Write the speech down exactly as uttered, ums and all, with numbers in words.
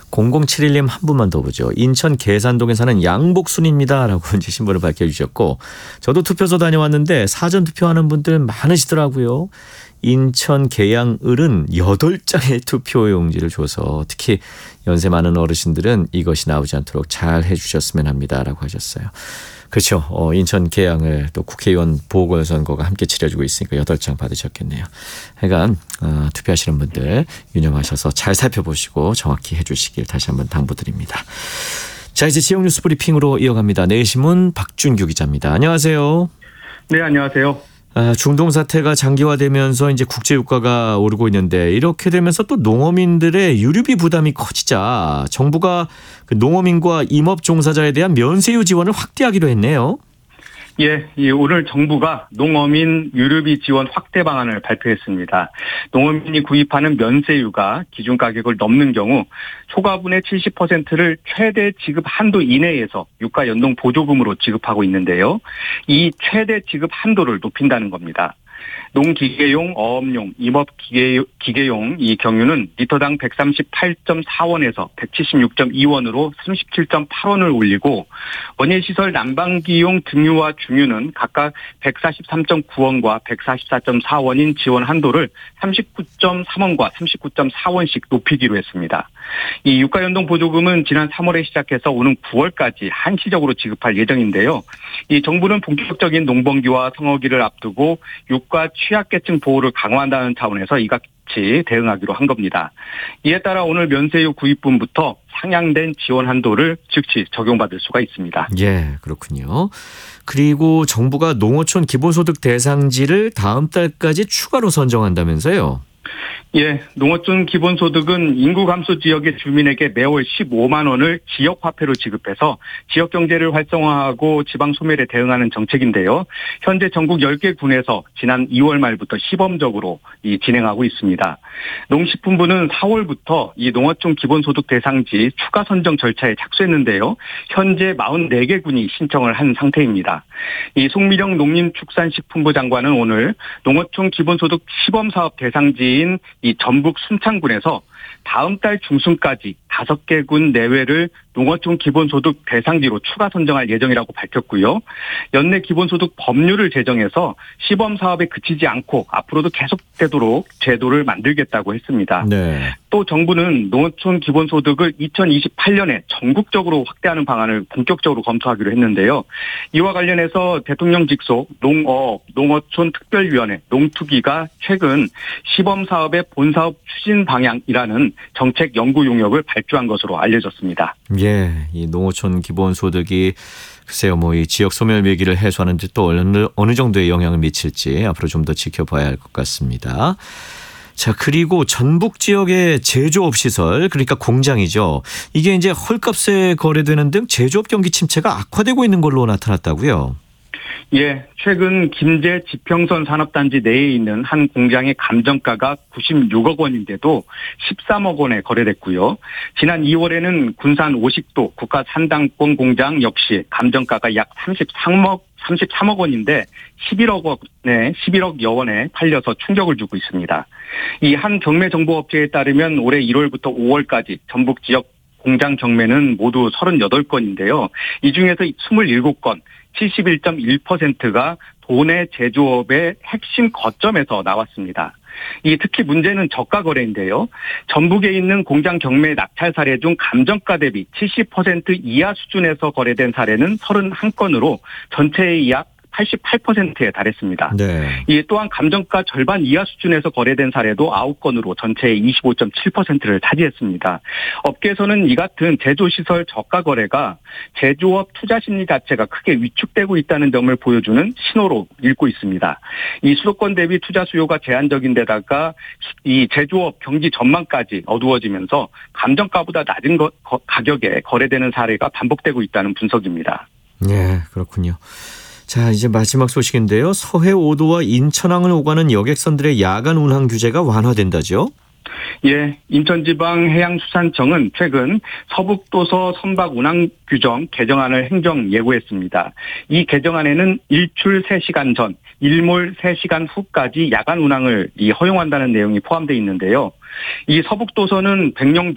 공공칠일 님 한 분만 더 보죠. 인천 계산동에 사는 양복순입니다라고 이제 신분을 밝혀주셨고, 저도 투표소 다녀왔는데 사전 투표하는 분들 많으시더라고요. 인천 계양을은 여덟 장의 투표용지를 줘서 특히 연세 많은 어르신들은 이것이 나오지 않도록 잘 해주셨으면 합니다라고 하셨어요. 그렇죠. 어, 인천 계양을 또 국회의원 보궐선거가 함께 치러지고 있으니까 여덟 장 받으셨겠네요. 하여간 어, 투표하시는 분들 유념하셔서 잘 살펴보시고 정확히 해주시길 다시 한번 당부드립니다. 자, 이제 지역 뉴스 브리핑으로 이어갑니다. 내일신문 박준규 기자입니다. 안녕하세요. 네, 안녕하세요. 아, 중동 사태가 장기화되면서 이제 국제 유가가 오르고 있는데, 이렇게 되면서 또 농어민들의 유류비 부담이 커지자 정부가 그 농어민과 임업 종사자에 대한 면세유 지원을 확대하기로 했네요. 예, 예, 오늘 정부가 농어민 유류비 지원 확대 방안을 발표했습니다. 농어민이 구입하는 면세유가 기준 가격을 넘는 경우 초과분의 칠십 퍼센트를 최대 지급 한도 이내에서 유가 연동 보조금으로 지급하고 있는데요. 이 최대 지급 한도를 높인다는 겁니다. 농기계용, 어업용, 임업기계, 기계용 이 경유는 리터당 백삼십팔 점 사 원에서 백칠십육 점 이 원으로 삼십칠 점 팔 원을 올리고, 원예시설 난방기용 등유와 중유는 각각 백사십삼 점 구 원과 백사십사 점 사 원인 지원 한도를 삼십구 점 삼 원과 삼십구 점 사 원씩 높이기로 했습니다. 이 유가연동 보조금은 지난 삼월에 시작해서 오는 구월까지 한시적으로 지급할 예정인데요. 이 정부는 본격적인 농번기와 성어기를 앞두고 유가 취약계층 보호를 강화한다는 차원에서 이같이 대응하기로 한 겁니다. 이에 따라 오늘 면세유 구입분부터 상향된 지원 한도를 즉시 적용받을 수가 있습니다. 예, 그렇군요. 그리고 정부가 농어촌 기본소득 대상지를 다음 달까지 추가로 선정한다면서요? 예, 농어촌 기본소득은 인구 감소 지역의 주민에게 매월 십오만 원을 지역화폐로 지급해서 지역 경제를 활성화하고 지방 소멸에 대응하는 정책인데요. 현재 전국 열 개 군에서 지난 이월 말부터 시범적으로 이 진행하고 있습니다. 농식품부는 사월부터 이 농어촌 기본소득 대상지 추가 선정 절차에 착수했는데요. 현재 사십사 개 군이 신청을 한 상태입니다. 이 송미령 농림축산식품부 장관은 오늘 농어촌 기본소득 시범사업 대상지인 이 전북 순창군에서 다음 달 중순까지 다섯 개 군 내외를 농어촌 기본소득 대상지로 추가 선정할 예정이라고 밝혔고요. 연내 기본소득 법률을 제정해서 시범사업에 그치지 않고 앞으로도 계속되도록 제도를 만들겠다고 했습니다. 네. 또 정부는 농어촌 기본소득을 이천이십팔 년에 전국적으로 확대하는 방안을 본격적으로 검토하기로 했는데요. 이와 관련해서 대통령 직속 농어업, 농어촌 특별위원회, 농투기가 최근 시범사업의 본사업 추진 방향이라는 정책 연구 용역을 발주한 것으로 알려졌습니다. 예, 이 농어촌 기본소득이 글쎄요, 뭐 이 지역 소멸 위기를 해소하는 데 또 어느, 어느 정도의 영향을 미칠지 앞으로 좀 더 지켜봐야 할 것 같습니다. 자, 그리고 전북 지역의 제조업 시설, 그러니까 공장이죠. 이게 이제 헐값에 거래되는 등 제조업 경기 침체가 악화되고 있는 걸로 나타났다고요? 예, 최근 김제 지평선 산업단지 내에 있는 한 공장의 감정가가 구십육억 원인데도 십삼억 원에 거래됐고요. 지난 이월에는 군산 오식도 국가산당권 공장 역시 감정가가 약 삼십삼억 삼십삼억 원인데 십일억 원에 십일억여 원에 팔려서 충격을 주고 있습니다. 이 한 경매 정보업체에 따르면 올해 일월부터 오월까지 전북 지역 공장 경매는 모두 서른여덟 건인데요. 이 중에서 이십칠 건, 칠십일 점 일 퍼센트가 도내 제조업의 핵심 거점에서 나왔습니다. 이 특히 문제는 저가 거래인데요. 전북에 있는 공장 경매 낙찰 사례 중 감정가 대비 칠십 퍼센트 이하 수준에서 거래된 사례는 서른한 건으로 전체의 약 팔십팔 퍼센트에 달했습니다. 네. 이 또한 감정가 절반 이하 수준에서 거래된 사례도 아홉 건으로 전체의 이십오 점 칠 퍼센트를 차지했습니다. 업계에서는 이 같은 제조시설 저가 거래가 제조업 투자 심리 자체가 크게 위축되고 있다는 점을 보여주는 신호로 읽고 있습니다. 이 수도권 대비 투자 수요가 제한적인 데다가 이 제조업 경기 전망까지 어두워지면서 감정가보다 낮은 거, 거, 가격에 거래되는 사례가 반복되고 있다는 분석입니다. 네, 그렇군요. 자, 이제 마지막 소식인데요. 서해 오 도와 인천항을 오가는 여객선들의 야간 운항 규제가 완화된다죠? 예, 인천지방해양수산청은 최근 서북도서 선박 운항 규정 개정안을 행정 예고했습니다. 이 개정안에는 일출 세 시간 전, 일몰 세 시간 후까지 야간 운항을 허용한다는 내용이 포함되어 있는데요. 이 서북도서는 백령